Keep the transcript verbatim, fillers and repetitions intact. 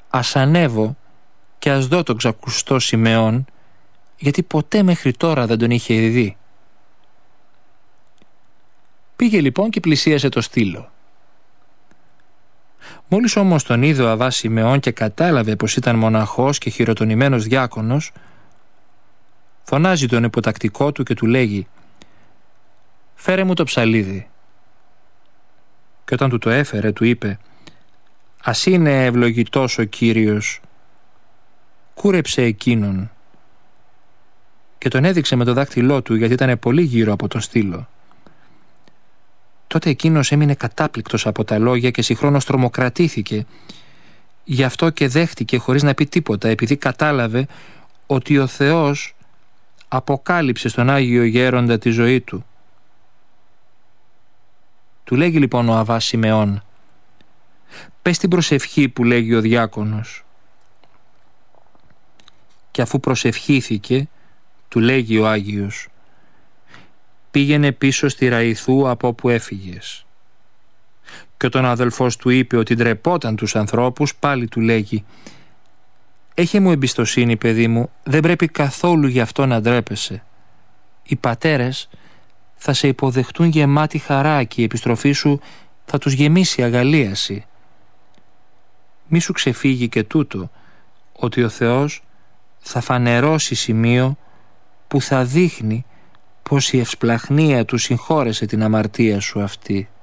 ας ανέβω και ας δω τον ξακουστό Σιμεών, γιατί ποτέ μέχρι τώρα δεν τον είχε δει. Πήγε λοιπόν και πλησίασε το στήλο. Μόλις όμως τον είδε ο Αββάς Σιμεών και κατάλαβε πως ήταν μοναχός και χειροτονημένος διάκονος, φωνάζει τον υποτακτικό του και του λέγει «Φέρε μου το ψαλίδι». Και όταν του το έφερε του είπε «Ας είναι ευλογητός ο Κύριος, κούρεψε εκείνον». Και τον έδειξε με το δάχτυλό του, γιατί ήταν πολύ γύρω από το στήλο. Τότε εκείνος έμεινε κατάπληκτος από τα λόγια και συγχρόνως τρομοκρατήθηκε. Γι' αυτό και δέχτηκε χωρίς να πει τίποτα, επειδή κατάλαβε ότι ο Θεός αποκάλυψε στον Άγιο Γέροντα τη ζωή του. Του λέγει λοιπόν ο Αββάς Σιμεών «Πες την προσευχή που λέγει ο διάκονος». Και αφού προσευχήθηκε, του λέγει ο Άγιος «Πήγαινε πίσω στη Ραϊθού από όπου έφυγες». Και όταν ο αδελφός του είπε ότι ντρεπόταν τους ανθρώπους, πάλι του λέγει «Έχε μου εμπιστοσύνη, παιδί μου, δεν πρέπει καθόλου γι' αυτό να ντρέπεσαι. Οι πατέρες θα σε υποδεχτούν γεμάτη χαρά και η επιστροφή σου θα τους γεμίσει αγαλίαση. Μη σου ξεφύγει και τούτο, ότι ο Θεός θα φανερώσει σημείο που θα δείχνει πως η ευσπλαχνία του συγχώρεσε την αμαρτία σου αυτή».